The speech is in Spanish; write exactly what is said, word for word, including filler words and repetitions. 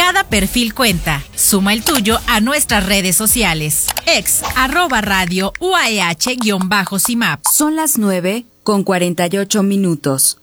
Cada perfil cuenta. Suma el tuyo a nuestras redes sociales. Ex, arroba radio, U A E H, guión bajo C I M A P. Son las nueve con cuarenta y ocho minutos.